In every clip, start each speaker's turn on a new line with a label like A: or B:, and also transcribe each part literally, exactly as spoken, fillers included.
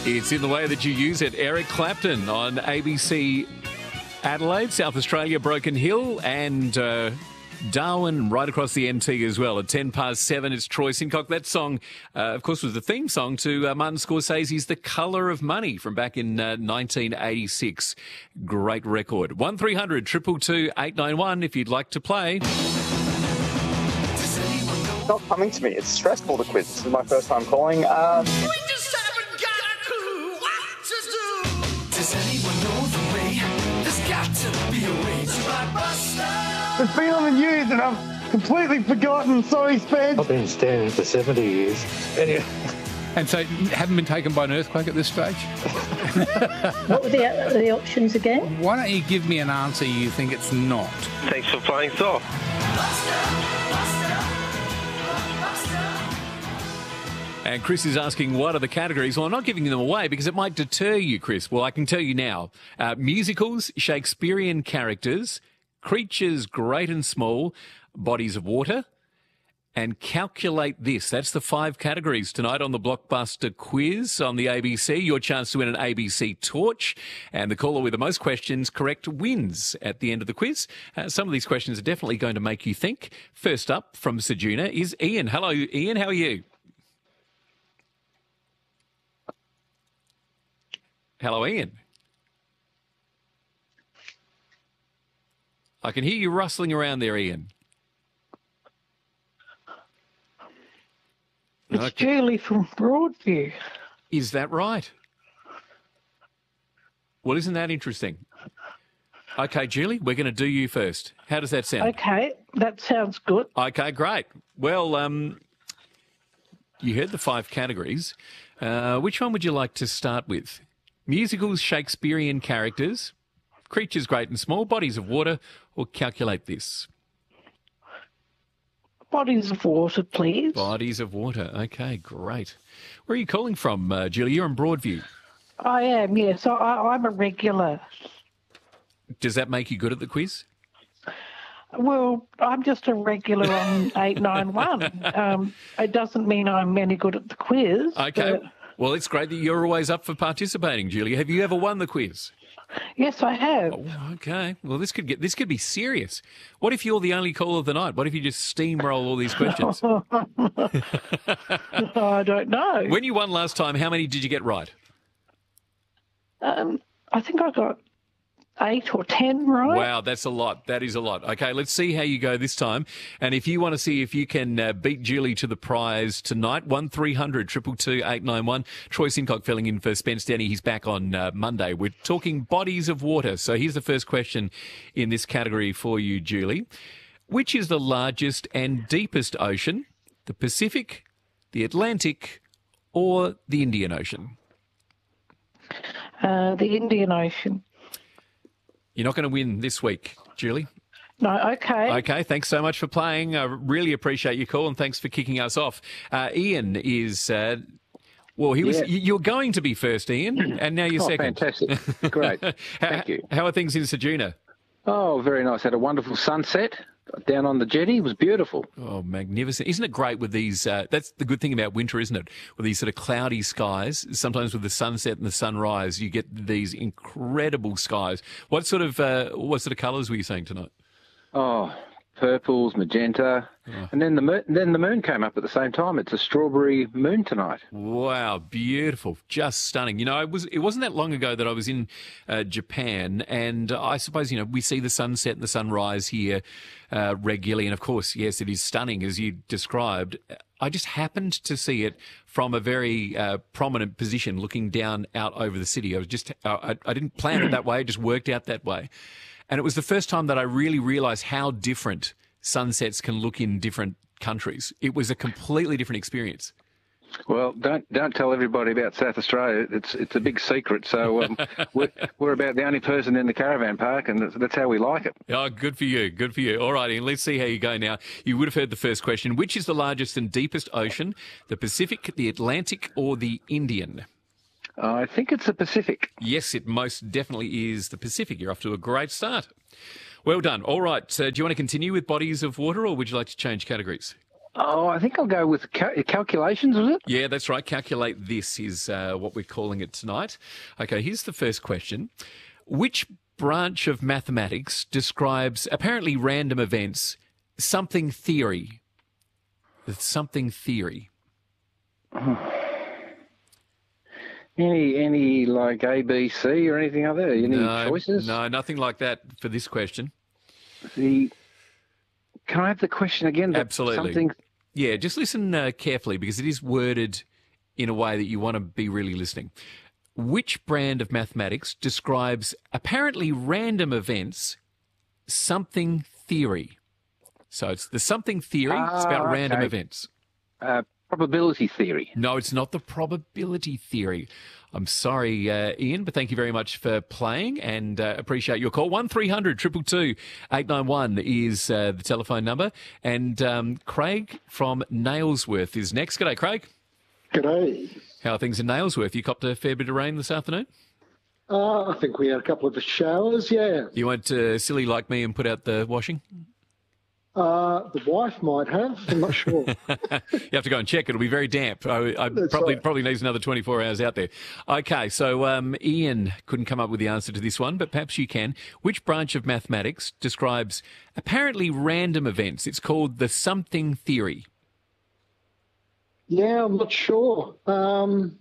A: It's in the way that you use it. Eric Clapton on A B C Adelaide, South Australia, Broken Hill, and uh, Darwin right across the N T as well. At ten past seven, it's Troy Sincock. That song, uh, of course, was the theme song to uh, Martin Scorsese's The Colour of Money from back in uh, nineteen eighty-six. Great record. one three hundred two two two eight nine one if you'd like to play.
B: It's not coming to me. It's stressful, the quiz. This is my first time calling. Um...
C: We just haven't got a clue what to do. Does anyone know the way? There's got to be a way to blockbuster.
D: It's been on the news and I've completely forgotten. Sorry, Spence.
E: I've been standing for seventy years. Anyway.
F: And so you haven't been taken by an earthquake at this stage?
G: What were the, the options again?
F: Why don't you give me an answer you think it's not?
H: Thanks for playing soft.
A: And Chris is asking, what are the categories? Well, I'm not giving them away because it might deter you, Chris. Well, I can tell you now. Uh, musicals, Shakespearean characters, creatures great and small, bodies of water, and calculate this. That's the five categories tonight on the Blockbuster quiz on the A B C. Your chance to win an A B C torch. And the caller with the most questions correct wins at the end of the quiz. Uh, some of these questions are definitely going to make you think. First up from Ceduna is Ian. Hello, Ian. How are you? Hello, Ian. I can hear you rustling around there, Ian.
I: It's
A: okay.
I: Julie from Broadview.
A: Is that right? Well, isn't that interesting? Okay, Julie, we're going to do you first. How does that sound?
I: Okay, that sounds good.
A: Okay, great. Well, um, you heard the five categories. Uh, which one would you like to start with? Musicals, Shakespearean characters, creatures great and small, bodies of water, or calculate this?
I: Bodies of water, please.
A: Bodies of water. Okay, great. Where are you calling from, uh, Julie? You're in Broadview.
I: I am, yes. I, I'm a regular.
A: Does that make you good at the quiz?
I: Well, I'm just a regular on eight nine one. Um, it doesn't mean I'm any good at the quiz.
A: Okay.
I: But...
A: Well, it's great that you're always up for participating, Julia. Have you ever won the quiz?
I: Yes, I have.
A: Oh, okay. Well, this could get this could be serious. What if you're the only caller of the night? What if you just steamroll all these questions?
I: I don't know.
A: When you won last time, how many did you get right?
I: Um, I think I got eight or ten right.
A: Wow, that's a lot. That is a lot. Okay, let's see how you go this time. And if you want to see if you can uh, beat Julie to the prize tonight, one three hundred two two two eight nine one. Troy Sincock filling in for Spence Denny. He's back on uh, Monday. We're talking bodies of water. So here's the first question in this category for you, Julie. Which is the largest and deepest ocean? The Pacific, the Atlantic, or the Indian Ocean?
I: Uh, the Indian Ocean.
A: You're not going to win this week, Julie.
I: No, okay.
A: Okay, thanks so much for playing. I really appreciate your call and thanks for kicking us off. Uh, Ian is, uh, well, he was. Yeah. You were going to be first, Ian, and now you're
E: oh,
A: second.
E: Fantastic. Great. Thank you.
A: How are things in Ceduna?
E: Oh, very nice. Had a wonderful sunset down on the jetty. It was beautiful.
A: Oh, magnificent. Isn't it great with these, uh, that's the good thing about winter, isn't it? With these sort of cloudy skies, sometimes with the sunset and the sunrise, you get these incredible skies. What sort of, uh, what sort of colours were you seeing tonight?
E: Oh, purples, magenta, oh. and then the moon, then the moon came up at the same time. It's a strawberry moon tonight.
A: Wow, beautiful, just stunning. You know, it was it wasn't that long ago that I was in uh, Japan, and I suppose you know we see the sunset and the sunrise here uh, regularly, and of course, yes, it is stunning as you described. I just happened to see it from a very uh, prominent position, looking down out over the city. I was just uh, I, I didn't plan it that way; it just worked out that way. And it was the first time that I really realised how different sunsets can look in different countries. It was a completely different experience.
E: Well, don't don't tell everybody about South Australia. It's it's a big secret. So um, we're, we're about the only person in the caravan park, and that's, that's how we like it.
A: Oh, good for you. Good for you. All right, Ian, let's see how you go now. You would have heard the first question. Which is the largest and deepest ocean, the Pacific, the Atlantic, or the Indian?
E: I think it's the Pacific.
A: Yes, it most definitely is the Pacific. You're off to a great start. Well done. All right. Uh, do you want to continue with bodies of water or would you like to change categories?
E: Oh, I think I'll go with cal- calculations, was it?
A: Yeah, that's right. Calculate this is uh, what we're calling it tonight. Okay, here's the first question. Which branch of mathematics describes apparently random events, something theory? Something theory.
E: Any, any like A, B, C or anything like that? Any
A: no,
E: choices?
A: No, nothing like that for this question.
E: The, can I have the question again? That
A: Absolutely.
E: Something...
A: Yeah, just listen uh, carefully because it is worded in a way that you want to be really listening. Which brand of mathematics describes apparently random events, something theory? So it's the something theory.
E: Ah,
A: it's about random
E: okay.
A: events.
E: Uh, probability theory.
A: No, it's not the probability theory. I'm sorry, uh, Ian, but thank you very much for playing and uh, appreciate your call. one three hundred two two two eight nine one is uh, the telephone number. And um, Craig from Nailsworth is next. G'day, Craig.
H: G'day.
A: How are things in Nailsworth? You copped a fair bit of rain this afternoon?
H: Uh, I think we had a couple of showers, yeah.
A: You weren't uh, silly like me and put out the washing?
H: Uh, the wife might have, I'm not sure.
A: You have to go and check. It'll be very damp. I, I probably
H: right.
A: probably needs another twenty-four hours out there. Okay, so um, Ian couldn't come up with the answer to this one, but perhaps you can. Which branch of mathematics describes apparently random events? It's called the something theory.
H: Yeah, I'm not sure. Um,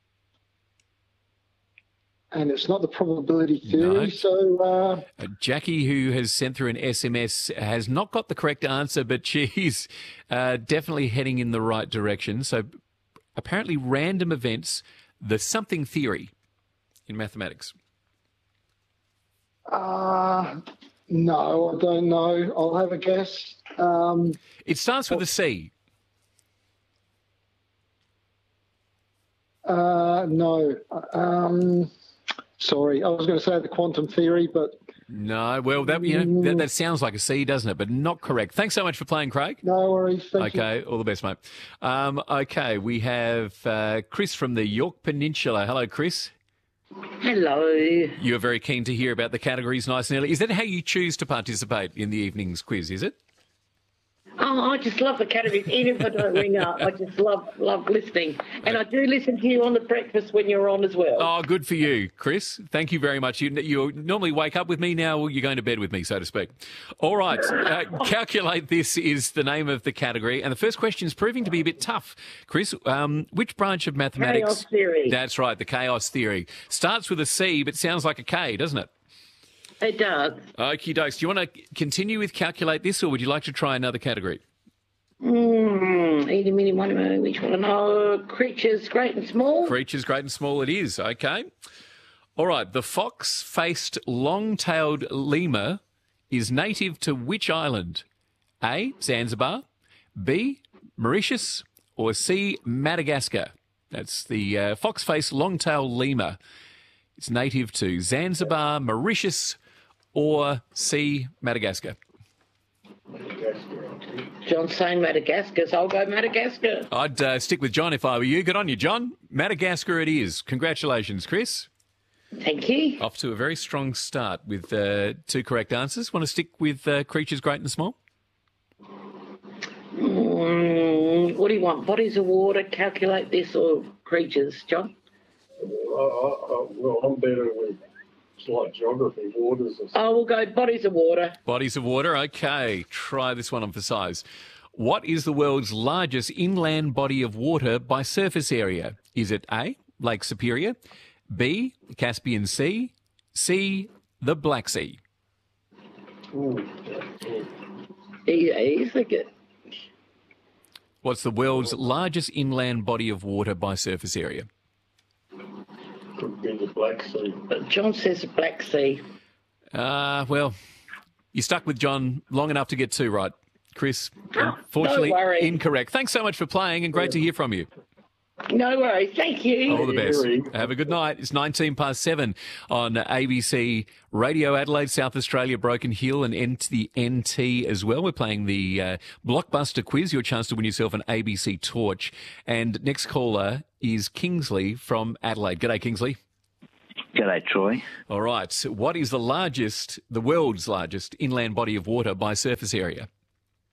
H: and it's not the probability theory,
A: No.
H: so... Uh,
A: Uh, Jackie, who has sent through an S M S, has not got the correct answer, but she's uh, definitely heading in the right direction. So apparently random events, the something theory in mathematics.
H: uh, no, I don't know. I'll have a guess. Um,
A: It starts with a C.
H: uh, no. Um, sorry, I was going to say the quantum theory, but...
A: No, well, that, you know, that, that sounds like a C, doesn't it? But not correct. Thanks so much for playing, Craig.
H: No worries. Thank
A: okay, all the best, mate. Um, okay, we have uh, Chris from the York Peninsula. Hello, Chris.
J: Hello.
A: You're very keen to hear about the categories nice and early. Is that how you choose to participate in the evening's quiz, is it?
J: Oh, I just love the categories. Even if I don't ring up, I just love love listening. And I do listen to you on the breakfast when you're on as well.
A: Oh, good for you, Chris. Thank you very much. You, you normally wake up with me. Now you're going to bed with me, so to speak. All right. Uh, calculate this is the name of the category. And the first question is proving to be a bit tough. Chris, um, which branch of mathematics?
J: Chaos theory.
A: That's right, the chaos theory. Starts with a C, but sounds like a K, doesn't it?
J: It does.
A: Okie dokes. Do you want to continue with calculate this, or would you like to try another category?
J: Mm, eeny, meeny, miny, moe, which one? Oh, creatures great and small.
A: Creatures great and small it is. Okay. All right. The fox-faced long-tailed lemur is native to which island? A, Zanzibar, B, Mauritius, or C, Madagascar? That's the uh, fox-faced long-tailed lemur. It's native to Zanzibar, Mauritius, or C, Madagascar.
J: John's saying Madagascar, so I'll go Madagascar.
A: I'd uh, stick with John if I were you. Good on you, John. Madagascar it is. Congratulations, Chris.
J: Thank you.
A: Off to a very strong start with uh, two correct answers. Want to stick with uh, creatures great and small?
J: Mm, what do you want? Bodies of water, calculate this, or creatures, John?
K: Uh, uh, well, I'm better with it's like geography, waters or something.
J: Oh, we'll go bodies of water.
A: Bodies of water. Okay, try this one on for size. What is the world's largest inland body of water by surface area? Is it A, Lake Superior, B, the Caspian Sea, C, the Black Sea?
K: Ooh.
J: Easy, look at.
A: What's the world's largest inland body of water by surface area?
K: Could be the Black Sea.
J: But John says the Black Sea.
A: Uh, well, you stuck with John long enough to get two right. Chris, unfortunately,
J: Don't worry.
A: incorrect. Thanks so much for playing and great to hear from you.
J: No worries. Thank you.
A: All the best. Have a good night. It's nineteen past seven on A B C Radio Adelaide, South Australia, Broken Hill, and N- the N T as well. We're playing the uh, Blockbuster Quiz, your chance to win yourself an A B C torch. And next caller is Kingsley from Adelaide. G'day, Kingsley.
L: G'day, Troy.
A: All right. So what is the largest, the world's largest inland body of water by surface area?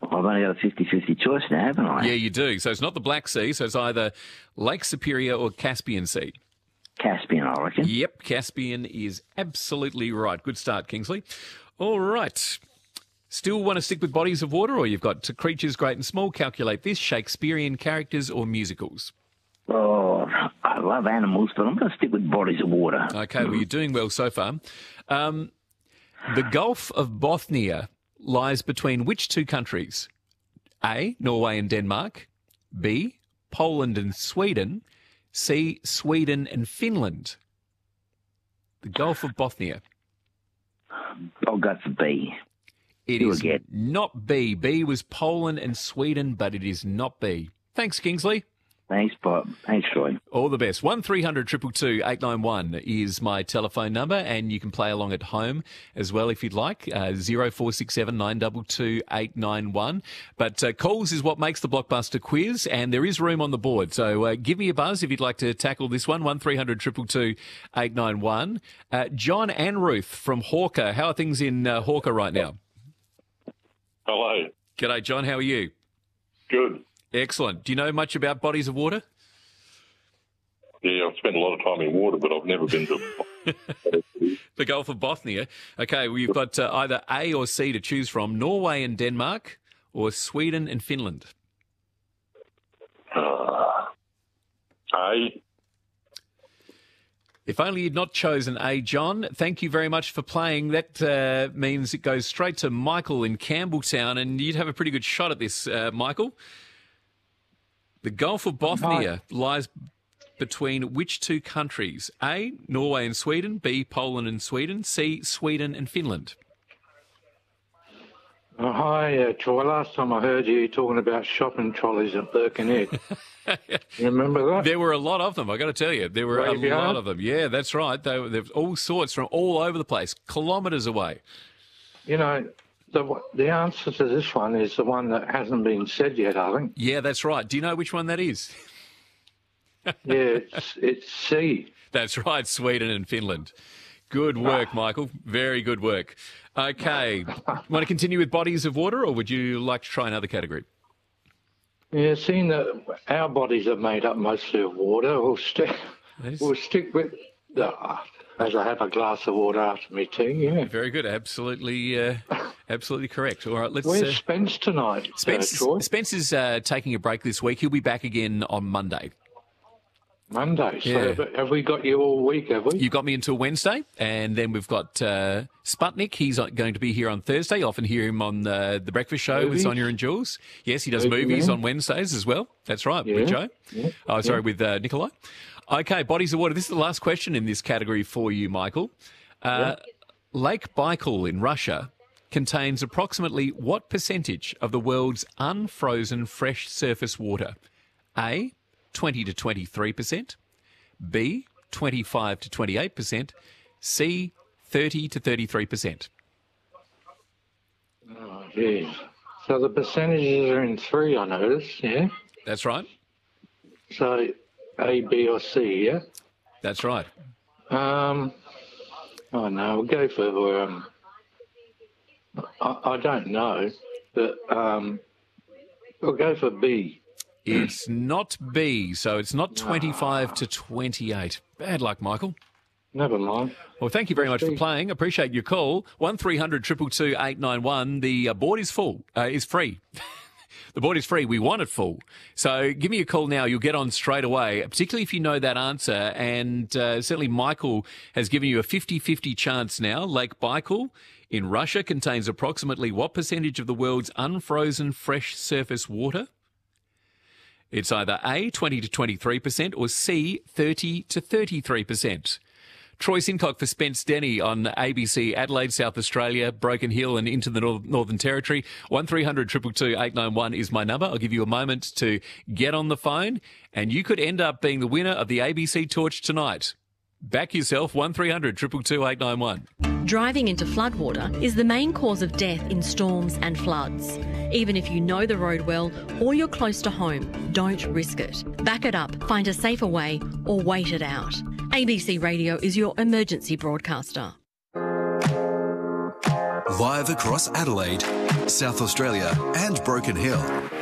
L: I've only got a fifty-fifty choice now, haven't I?
A: Yeah, you do. So it's not the Black Sea, so it's either Lake Superior or Caspian Sea.
L: Caspian, I reckon.
A: Yep, Caspian is absolutely right. Good start, Kingsley. All right. Still want to stick with bodies of water, or you've got to creatures great and small? Calculate this. Shakespearean characters or musicals?
L: Oh, I love animals, but I'm going to stick with bodies of water.
A: Okay, well, you're doing well so far. Um, the Gulf of Bothnia lies between which two countries? A, Norway and Denmark. B, Poland and Sweden. C, Sweden and Finland. The Gulf of Bothnia.
L: I'll go for B.
A: It
L: You
A: is
L: again.
A: not B. B was Poland and Sweden, but it is not B. Thanks, Kingsley.
L: Thanks, Bob. Thanks, Troy.
A: All the best. one three hundred two two two eight nine one is my telephone number, and you can play along at home as well if you'd like. Uh, zero four six seven nine two two eight nine one. But uh, calls is what makes the Blockbuster quiz, and there is room on the board. So uh, give me a buzz if you'd like to tackle this one. one three hundred two two two eight nine one. Uh, John and Ruth from Hawker. How are things in uh, Hawker right now?
K: Hello.
A: G'day, John. How are you?
K: Good.
A: Excellent. Do you know much about bodies of water?
K: Yeah, I've spent a lot of time in water, but I've never been to...
A: The Gulf of Bothnia. Okay, well, you've got uh, either A or C to choose from. Norway and Denmark or Sweden and Finland?
K: Uh, A.
A: If only you'd not chosen A, John. Thank you very much for playing. That uh, means it goes straight to Michael in Campbelltown, and you'd have a pretty good shot at this, uh, Michael. The Gulf of Bothnia lies between which two countries? A, Norway and Sweden. B, Poland and Sweden. C, Sweden and Finland.
M: Oh, hi, uh, Troy. Last time I heard you talking about shopping trolleys at Birkenhead. You remember that?
A: There were a lot of them, I got to tell you. There were
M: Graveyard?
A: a lot of them. Yeah, that's right. They were, there was all sorts from all over the place, kilometres away.
M: You know, the the answer to this one is the one that hasn't been said yet, I think.
A: Yeah, that's right. Do you know which one that is?
M: Yeah, it's, it's C.
A: That's right, Sweden and Finland. Good work, Michael. Very good work. Okay. Want to continue with bodies of water, or would you like to try another category?
M: Yeah, seeing that our bodies are made up mostly of water, we'll stick, we'll stick with the, as I have a glass of water after me tea, yeah.
A: Very good. Absolutely uh, absolutely correct. All right, let's...
M: Where's
A: uh,
M: Spence tonight,
A: Spence,
M: uh, Troy?
A: Spence is uh, taking a break this week. He'll be back again on Monday.
M: Monday. So
A: Yeah.
M: have, have we got you all week, have we?
A: You got me until Wednesday, and then we've got uh, Sputnik. He's going to be here on Thursday. You often hear him on uh, The Breakfast Show with
M: Movies?
A: Sonia and Jules. Yes, he does
M: Movie
A: movies
M: Man.
A: on Wednesdays as well. That's right,
M: Yeah,
A: with Joe.
M: yeah,
A: Oh, sorry,
M: yeah.
A: with uh, Nikolai. Okay, bodies of water. This is the last question in this category for you, Michael. Uh, Lake Baikal in Russia contains approximately what percentage of the world's unfrozen fresh surface water? A, twenty to twenty-three percent. B, twenty-five to twenty-eight percent. C, thirty to thirty-three percent.
M: Oh, geez. So the percentages are in three, I noticed, yeah?
A: That's right.
M: So A, B or C, yeah?
A: That's right.
M: Um, oh no, we'll go for, um, I, I don't know, but um, we'll go for B.
A: It's not B, so it's not twenty-five to twenty-eight. Bad luck, Michael.
M: Never mind.
A: Well, thank you very much
M: Let's
A: for
M: see.
A: playing. Appreciate your call. one three hundred two two two eight nine one. The uh, board is full, uh, is free. The board is free. We want it full. So give me a call now. You'll get on straight away, particularly if you know that answer. And uh, certainly Michael has given you a fifty-fifty chance now. Lake Baikal in Russia contains approximately what percentage of the world's unfrozen fresh surface water? It's either A, twenty to twenty-three percent, or C, thirty to thirty-three percent. Troy Sincock for Spence Denny on A B C Adelaide, South Australia, Broken Hill and into the Nor- Northern Territory. one three hundred two two two eight nine one is my number. I'll give you a moment to get on the phone, and you could end up being the winner of the A B C Torch tonight. Back yourself, one three hundred two two two eight nine one.
N: Driving into floodwater is the main cause of death in storms and floods. Even if you know the road well or you're close to home, don't risk it. Back it up, find a safer way, or wait it out. A B C Radio is your emergency broadcaster.
O: Live across Adelaide, South Australia and Broken Hill.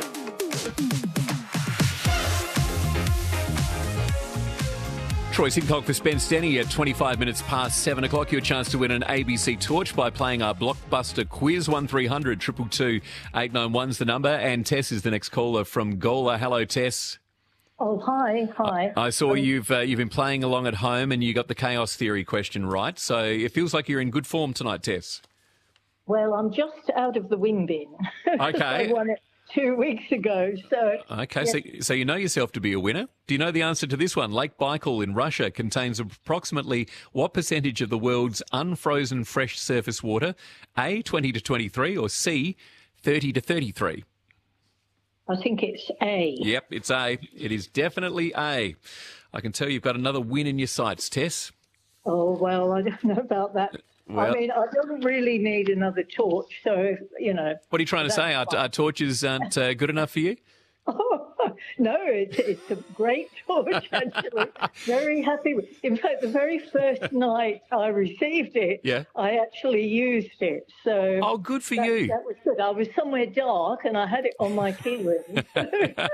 A: Troy Sincock for Spence Denny at twenty-five minutes past seven o'clock. Your chance to win an A B C torch by playing our blockbuster quiz. one three hundred two two two eight nine one's the number. And Tess is the next caller from Gola. Hello, Tess.
G: Oh, hi, hi.
A: I saw you've uh, you've been playing along at home and you got the chaos theory question right. So it feels like you're in good form tonight, Tess.
G: Well, I'm just out of the wing bin.
A: Okay.
G: I won it two weeks ago. So
A: Okay,
G: yeah.
A: so, so you know yourself to be a winner. Do you know the answer to this one? Lake Baikal in Russia contains approximately what percentage of the world's unfrozen fresh surface water? A, twenty to twenty-three, or C, thirty to thirty-three?
G: I think it's A.
A: Yep, it's A. It is definitely A. I can tell you've got another win in your sights, Tess.
G: Oh, well, I don't know about that.
A: Well-
G: I mean, I don't really need another torch, so, you know.
A: What are you trying to say? Our, our torches aren't uh, good enough for you?
G: No, it's, it's a great torch, actually. Very happy with In fact, the very first night I received it,
A: Yeah.
G: I actually used it. So
A: Oh, good for
G: that,
A: you.
G: That was good. I was somewhere dark and I had it on my key ring.
A: Do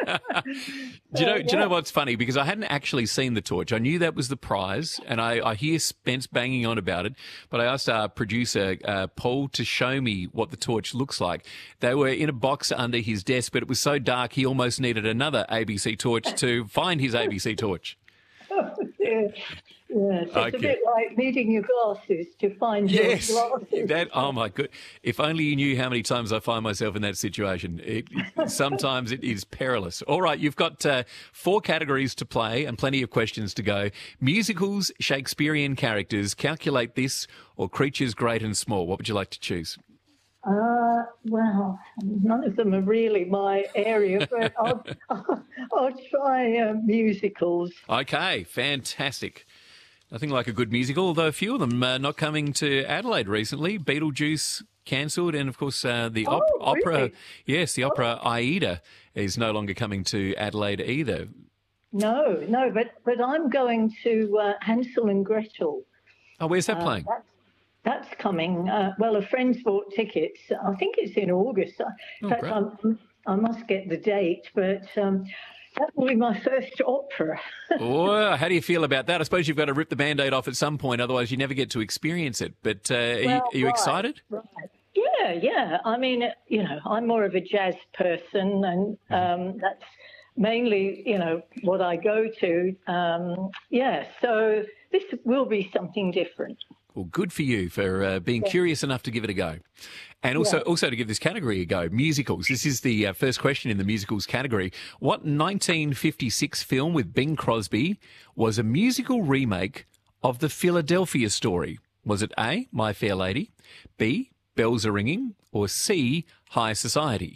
A: you know? Do you know what's funny? Because I hadn't actually seen the torch. I knew that was the prize, and I, I hear Spence banging on about it. But I asked our producer uh, Paul to show me what the torch looks like. They were in a box under his desk, but it was so dark he almost needed another A B C torch to find his A B C torch.
G: yeah. Yes, it's
A: Okay.
G: a bit like needing your glasses to find
A: Yes,
G: your glasses.
A: that. Oh my good! If only you knew how many times I find myself in that situation. It, it, sometimes it is perilous. All right, you've got uh, four categories to play and plenty of questions to go. Musicals, Shakespearean characters. Calculate this, or creatures great and small. What would you like to choose?
G: Uh, well, none of them are really my area, but I'll, I'll, I'll try uh, musicals.
A: Okay, fantastic. Nothing like a good musical, although a few of them uh, not coming to Adelaide recently. Beetlejuice cancelled, and of course uh, the op-
G: Oh,
A: opera.
G: really?
A: Yes, the opera Aida is no longer coming to Adelaide either.
G: No, no, but, but I'm going to uh, Hansel and Gretel.
A: Oh, where's that
G: Uh,
A: playing?
G: that's, that's coming. Uh, well, a friend's bought tickets. I think it's in August. In
A: Oh,
G: fact,
A: great.
G: I'm, I must get the date, but um, that will be my first opera.
A: Oh, how do you feel about that? I suppose you've got to rip the Band-Aid off at some point, otherwise you never get to experience it. But uh, are you,
G: Well,
A: are you
G: right,
A: excited?
G: Right. Yeah, yeah. I mean, you know, I'm more of a jazz person, and um, that's mainly, you know, what I go to. Um, yeah, so this will be something different.
A: Well, good for you for uh, being
G: Yeah.
A: curious enough to give it a go. And also,
G: Yeah.
A: also to give this category a go. Musicals. This is the uh, first question in the musicals category. What nineteen fifty-six film with Bing Crosby was a musical remake of the Philadelphia Story? Was it A, My Fair Lady, B, Bells Are Ringing, or C, High Society?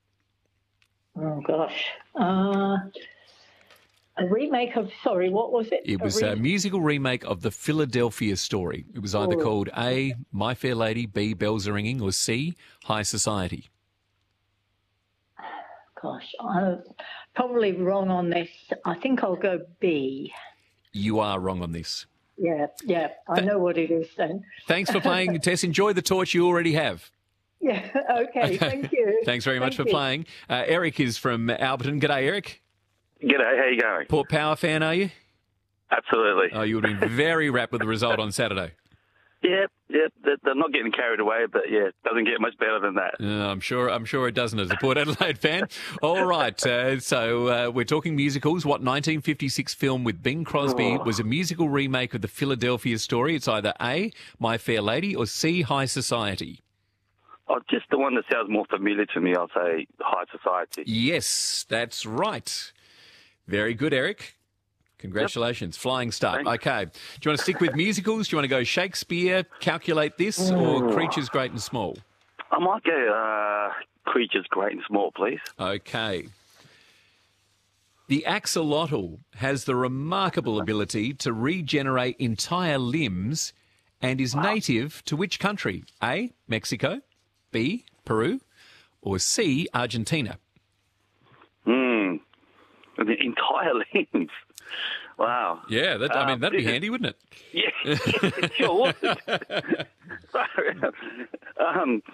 G: Oh, gosh. Uh, a remake of, sorry, what was it?
A: It
G: A
A: was
G: re-
A: a musical remake of the Philadelphia Story. It was either
G: Oh.
A: called A, My Fair Lady, B, Bells Are Ringing, or C, High Society.
G: Gosh, I'm probably wrong on this. I think I'll go B.
A: You are wrong on this.
G: Yeah, yeah, I know what it is then.
A: Thanks for playing, Tess. Enjoy the torch you already have.
G: Yeah, okay, thank you.
A: Thanks very much
G: Thank
A: for
G: you.
A: playing. Uh, Eric is from Alberton. G'day, Eric.
P: G'day, how you going?
A: Port Power fan, are you?
P: Absolutely.
A: Oh, you would have been very rapt with the result on Saturday.
P: Yep, yep. They're, they're not getting carried away, but yeah, it doesn't get much better than that.
A: Uh, I'm sure. I'm sure it doesn't as a Port Adelaide fan. All right. Uh, so uh, we're talking musicals. What nineteen fifty-six film with Bing Crosby
P: Oh.
A: was a musical remake of the Philadelphia Story? It's either A, My Fair Lady, or C, High Society.
P: Oh, just the one that sounds more familiar to me, I'll say High Society.
A: Yes, that's right. Very good, Eric. Congratulations. Flying start. Okay. Do you want to stick with musicals? Do you want to go Shakespeare, Calculate This, or
P: Ooh.
A: Creatures Great and Small?
P: I might go uh, Creatures Great and Small, please.
A: Okay. The axolotl has the remarkable ability to regenerate entire limbs and is native to which country? A, Mexico, B, Peru, or C, Argentina?
P: Hmm. The entire limbs. Wow.
A: Yeah, that, I mean, that'd be handy, wouldn't it?
P: Yeah, sure would. um,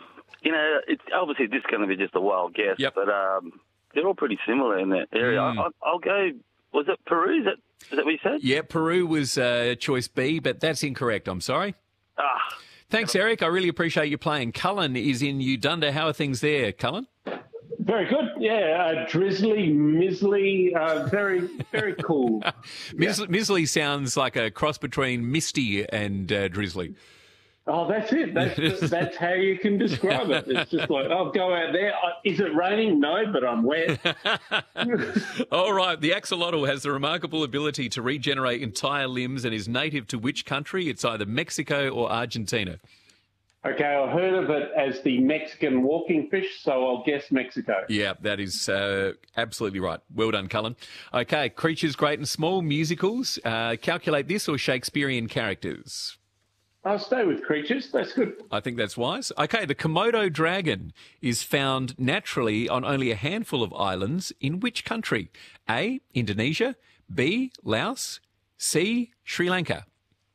P: you know, it's obviously this is going to be just a wild guess,
A: Yep.
P: but um, they're all pretty similar in that area.
A: Mm.
P: I, I'll go. Was it Peru? Is that is that what you said?
A: Yeah, Peru was uh, choice B, but that's incorrect. I'm sorry.
P: Ah.
A: Thanks, Eric. I really appreciate you playing. Cullen is in Uganda. How are things there, Cullen?
Q: Very good. Yeah, uh, drizzly, mizzly, uh, very, very cool.
A: Mis- Mizzly sounds like a cross between Misty and uh, Drizzly.
Q: Oh, that's it. That's that's how you can describe it. It's just like, oh, go out there. Uh, Is it raining? No, but I'm wet.
A: All right. The axolotl has the remarkable ability to regenerate entire limbs and is native to which country? It's either Mexico or Argentina.
Q: Okay, I heard of it as the Mexican walking fish, so I'll guess Mexico.
A: Yeah, that is uh, absolutely right. Well done, Cullen. Okay, creatures great and small, musicals. Uh, calculate this or Shakespearean characters.
Q: I'll stay with creatures. That's good.
A: I think that's wise. Okay, the Komodo dragon is found naturally on only a handful of islands. In which country? A, Indonesia. B, Laos. C, Sri Lanka.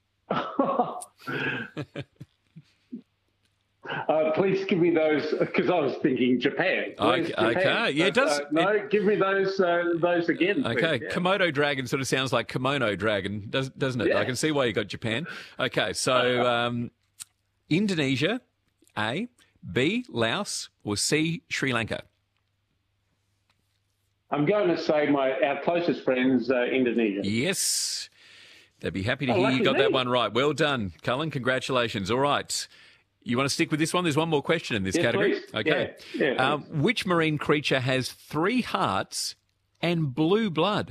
Q: Uh, please give me those, because I was thinking Japan. Where's
A: Okay,
Q: Japan?
A: okay. Yeah, it
Q: Uh,
A: does-
Q: uh, no, give me those uh, those again, please.
A: Okay,
Q: Yeah.
A: Komodo dragon sort of sounds like kimono dragon, does, doesn't it?
Q: Yeah.
A: I can see why you got Japan. Okay, so um, Indonesia, A, B, Laos, or C, Sri Lanka.
Q: I'm going to say my our closest friends, uh, Indonesia.
A: Yes. They'd be happy to
Q: Oh,
A: hear you
Q: lucky
A: got
Q: me.
A: that one right. Well done, Cullen. Congratulations. All right. You want to stick with this one? There's one more question in this
Q: Yes,
A: category.
Q: please.
A: Okay.
Q: Yeah, yeah,
A: um, which marine creature has three hearts and blue blood?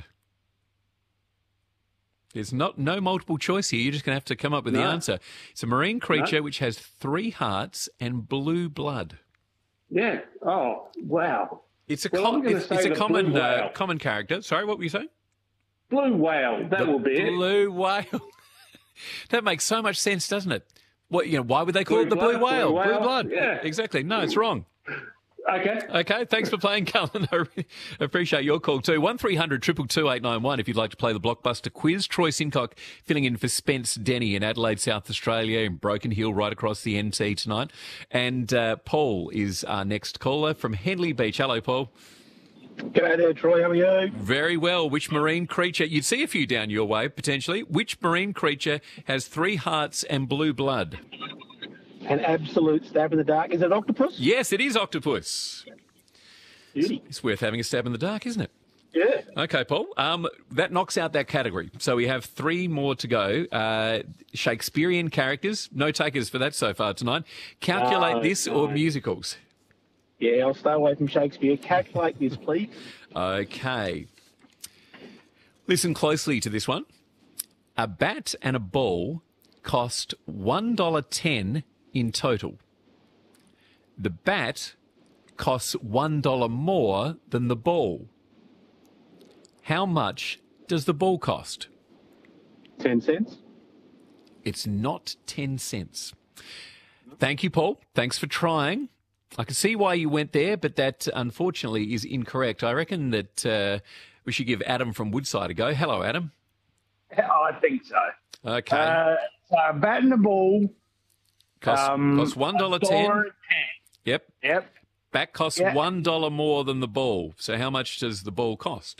A: There's not no multiple choice here. You're just going to have to come up with the
Q: No.
A: answer. It's a marine creature
Q: No.
A: which has three hearts and blue blood.
Q: Yeah. Oh, wow.
A: It's a,
Q: Well,
A: com-
Q: I'm gonna
A: it's,
Q: say
A: it's a
Q: the
A: common
Q: blue
A: uh,
Q: whale.
A: common character. Sorry, what were you saying?
Q: Blue whale. That
A: The
Q: will be it.
A: blue whale. That makes so much sense, doesn't it? What you know? Why would they call
Q: Blue
A: it the blue
Q: blood,
A: whale?
Q: blue whale,
A: blood.
Q: yeah.
A: Exactly. No, it's wrong.
Q: Okay.
A: Okay. Thanks for playing, Cullen. I really appreciate your call too. One three hundred two two two eight nine one. If you'd like to play the blockbuster quiz. Troy Sincock filling in for Spence Denny in Adelaide, South Australia, in Broken Hill, right across the N T tonight. And uh, Paul is our next caller from Henley Beach. Hello, Paul.
R: G'day there, Troy. How are you?
A: Very well. Which marine creature? You'd see a few down your way potentially. Which marine creature has three hearts and blue blood?
R: An absolute stab in the dark. Is it octopus?
A: Yes, it is octopus.
R: Beauty.
A: It's worth having a stab in the dark, isn't it?
R: Yeah.
A: Okay, Paul. Um, that knocks out that category. So we have three more to go. Uh, Shakespearean characters. No takers for that so far tonight. Calculate
R: No,
A: this
R: no.
A: or musicals.
R: Yeah, I'll stay away from Shakespeare. Calculate this, please.
A: Okay. Listen closely to this one. A bat and a ball cost one dollar ten in total. The bat costs one dollar more than the ball. How much does the ball cost?
R: Ten cents.
A: It's not ten cents. Thank you, Paul. Thanks for trying. I can see why you went there, but that unfortunately is incorrect. I reckon that uh, we should give Adam from Woodside a go. Hello, Adam.
S: I think so.
A: Okay.
S: Uh, so bat and the ball.
A: Costs,
S: um,
A: costs one dollar
S: a
A: ten.
S: dollar ten.
A: Yep.
S: Yep.
A: Bat costs
S: Yeah.
A: one dollar more than the ball. So how much does the ball cost?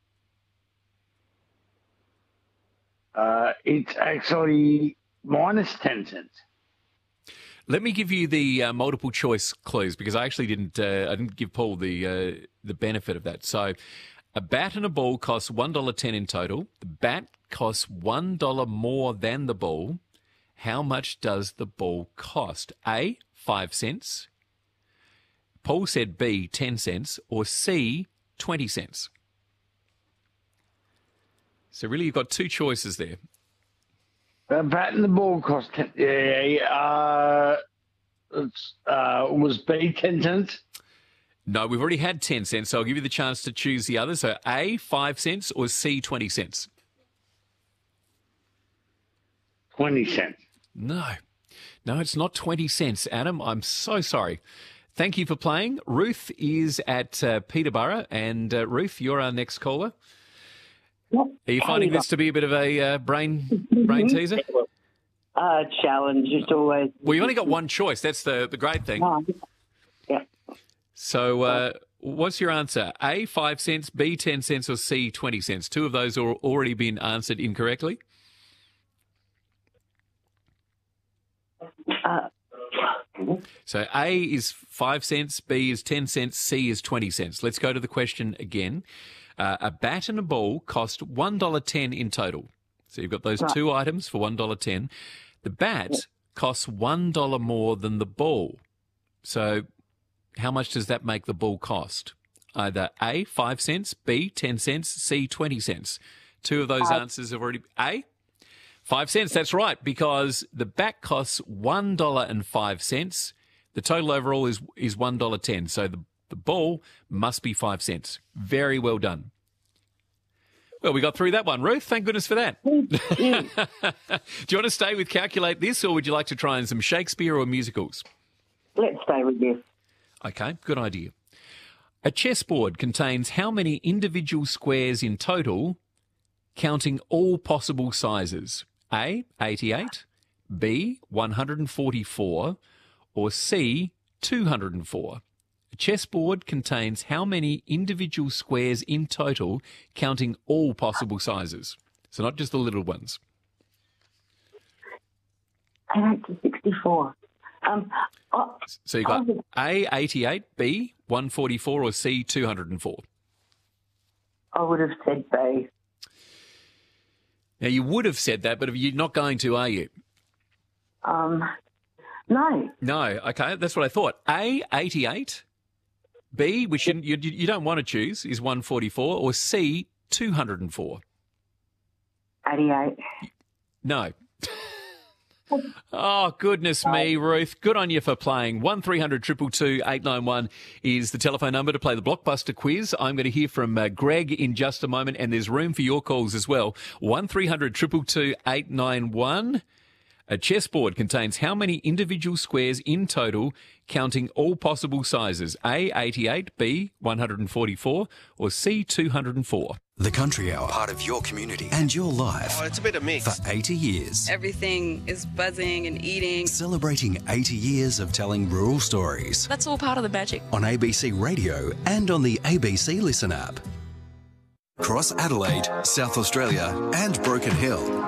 S: Uh, it's actually minus ten cents.
A: Let me give you the uh, multiple choice clues because I actually didn't. Uh, I didn't give Paul the uh, the benefit of that. So, a bat and a ball costs one dollar ten in total. The bat costs one dollar more than the ball. How much does the ball cost? A, five cents. Paul said B, ten cents, or C, twenty cents. So really, you've got two choices there.
S: The bat and the ball cost ten. Yeah, yeah. Uh, it's, uh, was B ten cents?
A: No, we've already had ten cents, so I'll give you the chance to choose the other. So A, five cents, or C, twenty cents.
S: Twenty cents.
A: No, no, it's not twenty cents, Adam. I'm so sorry. Thank you for playing. Ruth is at uh, Peterborough, and uh, Ruth, you're our next caller. Are you finding this to be a bit of a uh, brain brain teaser?
T: Uh, challenge, just always.
A: Well, you only got one choice. That's the, the great thing.
T: Um,
A: So uh, what's your answer? A, five cents, B, ten cents, or C, twenty cents? Two of those are already been answered incorrectly.
J: Uh,
A: So A is five cents, B is ten cents, C is twenty cents. Let's go to the question again. Uh, a bat and a ball cost one dollar ten in total. So you've got those
J: Right.
A: two items for one dollar ten. The bat costs one dollar more than the ball. So how much does that make the ball cost? Either A, five cents, B, ten cents, C, twenty cents. Two of those
J: Uh,
A: answers have already... A, five cents, that's right, because the bat costs one dollar and five cents. The total overall is is one dollar ten. So the, the ball must be five cents. Very well done. Well, we got through that one, Ruth. Thank goodness for that. Do you want to stay with Calculate This, or would you like to try in some Shakespeare or musicals?
J: Let's stay with this.
A: Okay, good idea. A chessboard contains how many individual squares in total, counting all possible sizes? A, eighty-eight, B, one hundred forty-four, or C, two hundred four? A chessboard contains how many individual squares in total, counting all possible sizes? So not just the little ones.
J: eight to sixty-four. Um, I,
A: So you've got A, eighty-eight, B, one forty-four, or C, two hundred four?
J: I would have said B.
A: Now, you would have said that, but you're not going to, are you?
J: Um, no.
A: No, okay, that's what I thought. A, eighty-eight, B, which you, you, you don't want to choose, is one forty-four, or C, two hundred four?
J: eighty-eight.
A: No. Oh, goodness me, Ruth. Good on you for playing. one three hundred two two two eight nine one is the telephone number to play the Blockbuster quiz. I'm going to hear from uh, Greg in just a moment, and there's room for your calls as well. one three hundred two two two eight nine one. A chessboard contains how many individual squares in total, counting all possible sizes? A, eighty-eight, B, one hundred forty-four, or C, two hundred four?
O: The Country Hour, part of your community and your life.
T: Oh, it's a bit of mix.
O: For eighty years.
U: Everything is buzzing and eating.
O: Celebrating eighty years of telling rural stories.
U: That's all part of the magic.
O: On A B C Radio and on the A B C Listen app. Cross Adelaide, South Australia and Broken Hill.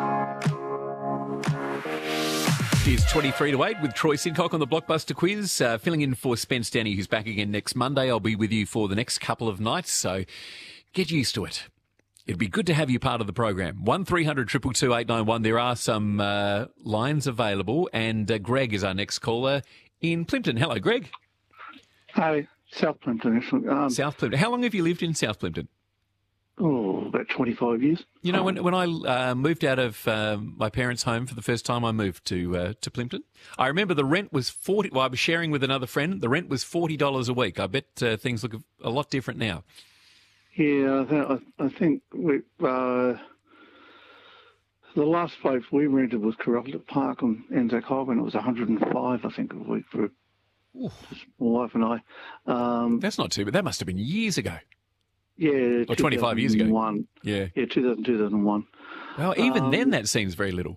A: It's twenty-three to eight with Troy Sidcock on the Blockbuster quiz, uh, filling in for Spence Denny, who's back again next Monday. I'll be with you for the next couple of nights, so get used to it. It'd be good to have you part of the program. one three hundred two two two eight nine one. There are some uh, lines available, and uh, Greg is our next caller in Plimpton. Hello, Greg.
V: Hi, South Plimpton. Um,
A: South Plimpton. How long have you lived in South Plimpton?
V: Oh, about twenty-five years.
A: You know, when when I uh, moved out of uh, my parents' home for the first time, I moved to uh, to Plimpton. I remember the rent was forty. Well, I was sharing with another friend. The rent was forty dollars a week. I bet uh, things look a lot different now.
V: Yeah, I, th- I, I think we, uh, the last place we rented was Carruthers Park on Anzac Highway, and it was one hundred five, I think, a week for just my wife and I. Um,
A: That's not too bad. That must have been years ago.
V: Yeah,
A: Or twenty-five years ago.
V: Yeah,
A: yeah,
V: two thousand, two thousand one.
A: Well, even
V: Um,
A: then, that seems very little.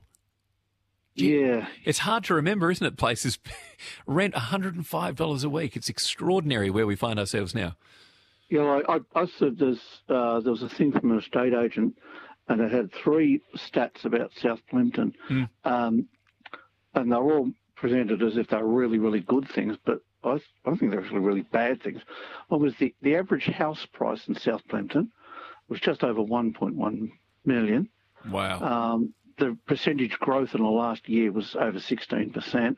V: Yeah.
A: It's hard to remember, isn't it? Places rent one hundred five dollars a week. It's extraordinary where we find ourselves now.
V: Yeah, I, I, I said there's, uh, there was a thing from an estate agent, and it had three stats about South Plimpton,
A: Mm.
V: um, and they were all presented as if they were really, really good things, but I, I think they're actually really bad things. One was the, the average house price in South Plimpton was just over one point one million.
A: Wow.
V: Um, the percentage growth in the last year was over sixteen percent.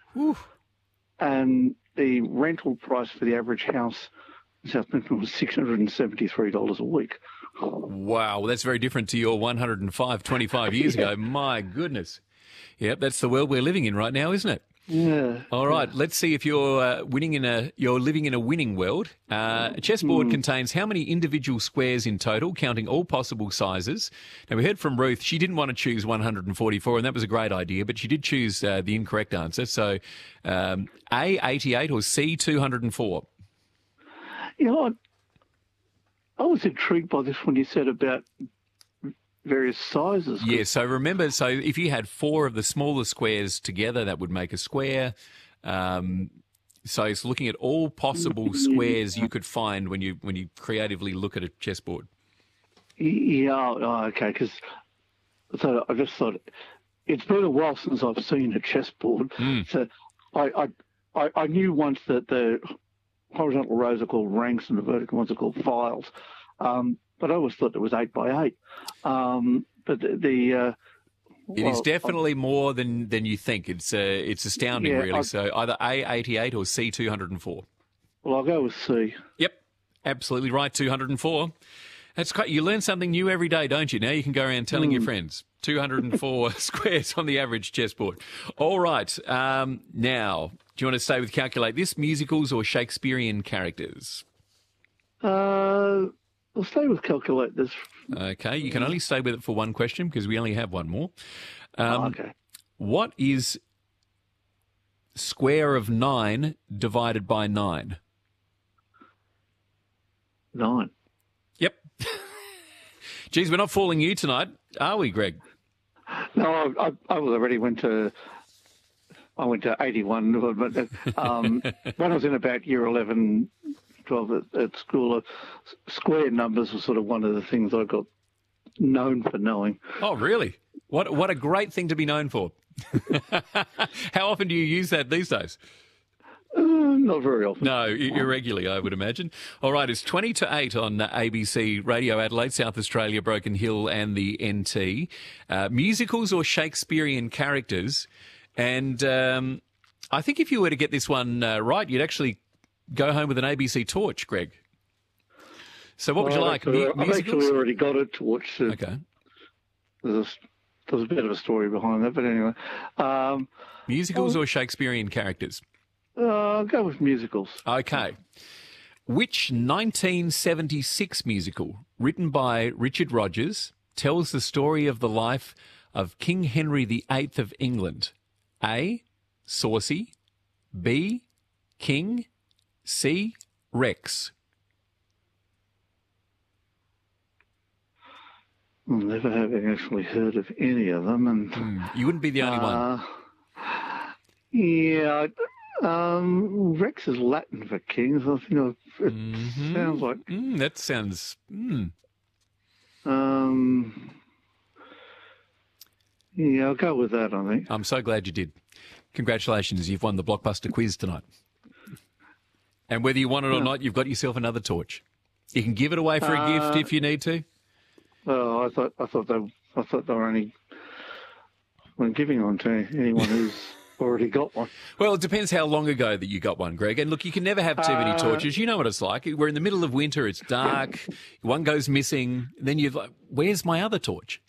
V: And the rental price for the average house in South Plimpton was six hundred seventy-three dollars a week.
A: Wow, well, that's very different to your one hundred five twenty-five years ago. My goodness. Yep, that's the world we're living in right now, isn't it?
V: Yeah.
A: All right, let's see if you're uh, winning in a you're living in a winning world. Uh, a chessboard
V: Mm.
A: contains how many individual squares in total, counting all possible sizes? Now, we heard from Ruth. She didn't want to choose one hundred forty-four, and that was a great idea, but she did choose uh, the incorrect answer. So, um, A, eighty-eight, or C, two hundred four?
V: You know, I, I was intrigued by this when you said about various sizes.
A: Yeah, so remember, so if you had four of the smaller squares together, that would make a square. Um, So it's looking at all possible squares you could find when you when you creatively look at a chessboard.
V: Yeah, oh, okay, because so I just thought it's been a while since I've seen a chessboard.
A: Mm.
V: So I, I I I knew once that the horizontal rows are called ranks and the vertical ones are called files, um, but I always thought it was eight by eight. Um, but the, the uh,
A: It
V: well,
A: is definitely more than, than you think. It's uh, it's astounding,
V: Yeah,
A: really.
V: I-
A: So either A eighty-eight or C two hundred four.
V: Well, I'll go with C.
A: Yep, absolutely right, two hundred four. That's great. You learn something new every day, don't you? Now you can go around telling your friends. two hundred four squares on the average chessboard. All right. Um, now, do you want to stay with Calculate This, musicals or Shakespearean characters?
V: Uh, I'll stay with calculate this.
A: Okay, you can only stay with it for one question because we only have one more. Um,
V: Oh, okay.
A: What is square of nine divided by nine?
V: Nine.
A: Yep. Geez, we're not fooling you tonight, are we, Greg?
V: No, I, I, I already went to. I went to eighty-one, but um, when I was in about year eleven, twelve at, at school, uh, s- square numbers were sort of one of the things I got known for knowing.
A: Oh, really? What what a great thing to be known for. How often do you use that these days?
V: Uh, not very often.
A: No, i- irregularly, I would imagine. All right, it's twenty to eight on uh, A B C Radio Adelaide, South Australia, Broken Hill and the N T. Uh, musicals or Shakespearean characters. And um, I think if you were to get this one uh, right, you'd actually go home with an A B C torch, Greg. So what would you
V: Well,
A: like?
V: I've actually,
A: Mu-
V: I've
A: musicals?
V: actually already got it to watch. Uh,
A: Okay.
V: There's a, there's a bit of a story behind that, but anyway. Um,
A: Musicals or Shakespearean characters?
V: uh, I'll go with musicals.
A: Okay. Which nineteen seventy-six musical, written by Richard Rogers, tells the story of the life of King Henry the Eighth of England? A. Saucy. B. King. C. Rex.
V: Never having actually heard of any of them, and
A: You wouldn't be the only one.
V: uh, yeah, um, Rex is Latin for king, so I think I've, it
A: Mm-hmm.
V: sounds like.
A: Mm, that sounds. Mm.
V: Um, yeah, I'll go with that. I think.
A: I'm so glad you did. Congratulations, you've won the Blockbuster quiz tonight. And whether you want it or
V: Yeah.
A: not, you've got yourself another torch. You can give it away for a
V: Uh,
A: gift if you need to.
V: Well, I thought I thought they I thought they were only when giving on to anyone who's already got one.
A: Well, it depends how long ago that you got one, Greg. And look, you can never have too many
V: Uh,
A: torches. You know what it's like. We're in the middle of winter. It's dark. One goes missing. Then you're like, where's my other torch?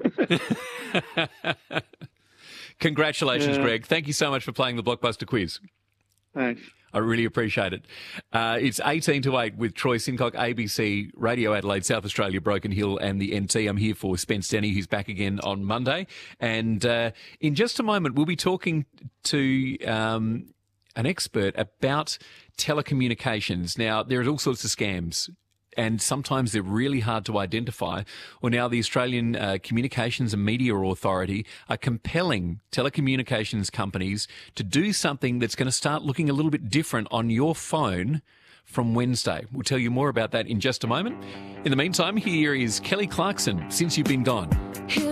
A: Congratulations,
V: Yeah.
A: Greg. Thank you so much for playing the Blockbuster quiz.
V: Thanks.
A: I really appreciate it. Uh, it's eighteen to eight with Troy Sincock, A B C Radio Adelaide, South Australia, Broken Hill and the N T. I'm here for Spence Denny, who's back again on Monday. And uh, in just a moment, we'll be talking to um, an expert about telecommunications. Now, there are all sorts of scams, and sometimes they're really hard to identify. Well, now the Australian uh, Communications and Media Authority are compelling telecommunications companies to do something that's going to start looking a little bit different on your phone from Wednesday. We'll tell you more about that in just a moment. In the meantime, here is Kelly Clarkson, Since You've Been Gone.